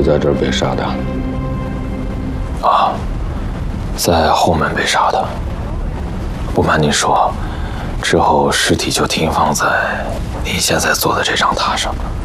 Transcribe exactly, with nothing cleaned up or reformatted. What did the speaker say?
是在这儿被杀的？ 啊，在后门被杀的。不瞒您说，之后尸体就停放在您现在坐的这张榻上。